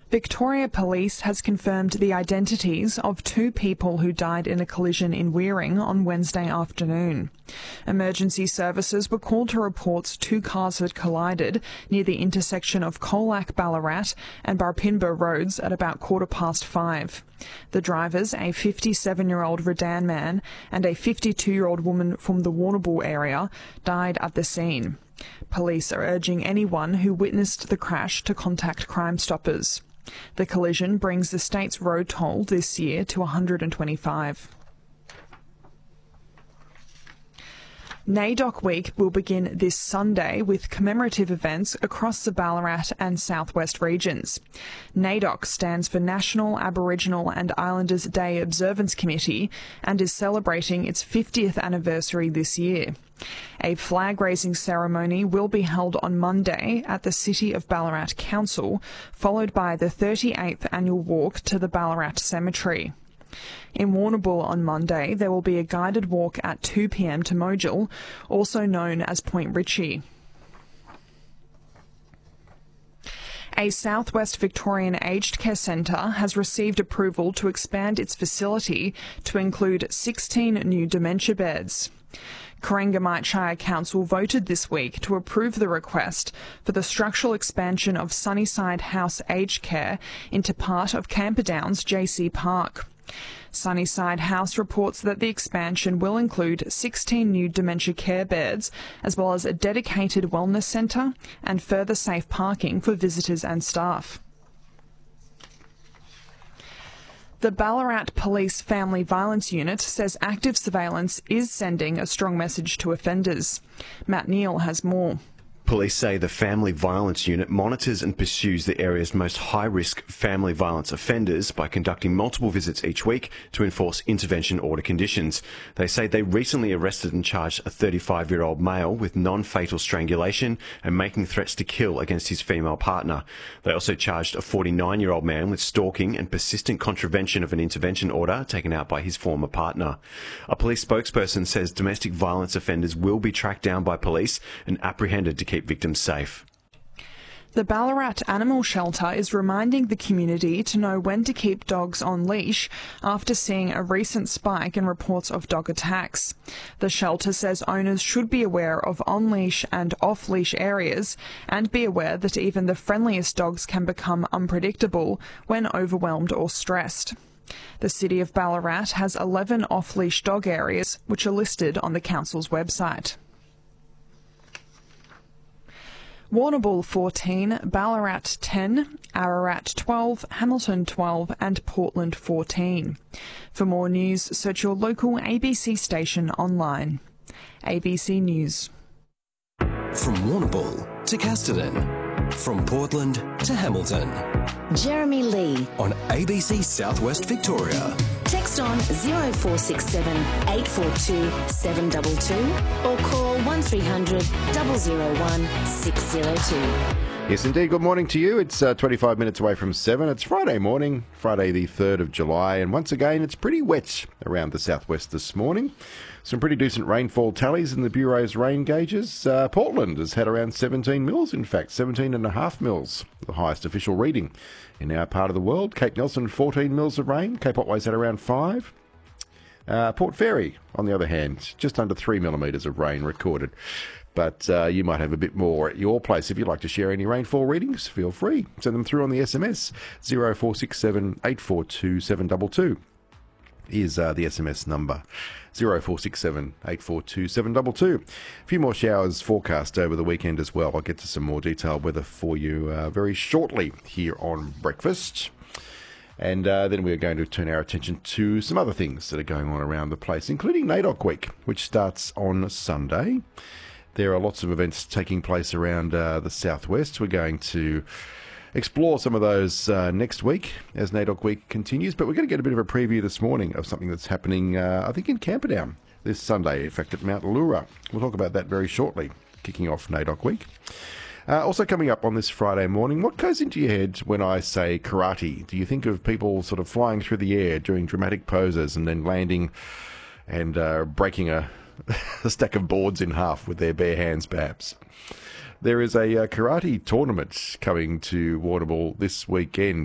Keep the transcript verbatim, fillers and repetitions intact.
Victoria Police has confirmed the identities of two people who died in a collision in Weering on Wednesday afternoon. Emergency services were called to reports two cars had collided near the intersection of Colac Ballarat and Barpinba roads at about quarter past five. The drivers, a fifty-seven-year-old Redan man and a fifty-two-year-old woman from the Warrnambool area, died at the scene. Police are urging anyone who witnessed the crash to contact Crime Stoppers. The collision brings the state's road toll this year to one hundred twenty-five. NAIDOC Week will begin this Sunday with commemorative events across the Ballarat and Southwest regions. NAIDOC stands for National Aboriginal and Islanders Day Observance Committee and is celebrating its fiftieth anniversary this year. A flag-raising ceremony will be held on Monday at the City of Ballarat Council, followed by the thirty-eighth annual walk to the Ballarat Cemetery. In Warrnambool on Monday, there will be a guided walk at two p m to Mojal, also known as Point Ritchie. A Southwest Victorian aged care centre has received approval to expand its facility to include sixteen new dementia beds. Corangamite Shire Council voted this week to approve the request for the structural expansion of Sunnyside House Aged Care into part of Camperdown's J C Park. Sunnyside House reports that the expansion will include sixteen new dementia care beds, as well as a dedicated wellness centre and further safe parking for visitors and staff. The Ballarat Police Family Violence Unit says active surveillance is sending a strong message to offenders. Matt Neal has more. Police say the Family Violence Unit monitors and pursues the area's most high-risk family violence offenders by conducting multiple visits each week to enforce intervention order conditions. They say they recently arrested and charged a thirty-five-year-old male with non-fatal strangulation and making threats to kill against his female partner. They also charged a forty-nine-year-old man with stalking and persistent contravention of an intervention order taken out by his former partner. A police spokesperson says domestic violence offenders will be tracked down by police and apprehended to keep victims safe. The Ballarat Animal Shelter is reminding the community to know when to keep dogs on leash after seeing a recent spike in reports of dog attacks. The shelter says owners should be aware of on-leash and off-leash areas and be aware that even the friendliest dogs can become unpredictable when overwhelmed or stressed. The City of Ballarat has eleven off-leash dog areas which are listed on the council's website. Warrnambool fourteen, Ballarat ten, Ararat twelve, Hamilton twelve and Portland fourteen. For more news, search your local A B C station online. A B C News. From Warrnambool to Casterton, from Portland to Hamilton. Jeremy Lee on A B C Southwest Victoria. Text on zero four six seven, eight four two, seven two two or call one three hundred, zero zero one, six zero two. Yes, indeed. Good morning to you. It's uh, twenty-five minutes away from seven. It's Friday morning, Friday the third of July, and once again it's pretty wet around the southwest this morning. Some pretty decent rainfall tallies in the Bureau's rain gauges. Uh, Portland has had around seventeen mils, in fact, seventeen and a half mils, the highest official reading in our part of the world. Cape Nelson, fourteen mils of rain. Cape Otway's had around five. Uh, Port Fairy, on the other hand, just under three millimetres of rain recorded. But uh, you might have a bit more at your place. If you'd like to share any rainfall readings, feel free. Send them through on the S M S, zero four six seven, eight four two, seven two two. Is uh, the S M S number, zero four six seven, eight four two, seven two two. A few more showers forecast over the weekend as well. I'll get to some more detailed weather for you uh, very shortly here on Breakfast. And uh, then we're going to turn our attention to some other things that are going on around the place, including NAIDOC Week, which starts on Sunday. There are lots of events taking place around uh, the southwest. We're going to explore some of those uh, next week as NAIDOC Week continues, but we're going to get a bit of a preview this morning of something that's happening, uh, I think, in Camperdown this Sunday, in fact, at Mount Allura. We'll talk about that very shortly, kicking off NAIDOC Week. Uh, also coming up on this Friday morning, what goes into your head when I say karate? Do you think of people sort of flying through the air, doing dramatic poses, and then landing and uh, breaking a, a stack of boards in half with their bare hands, perhaps? There is a uh, karate tournament coming to Warrnambool this weekend.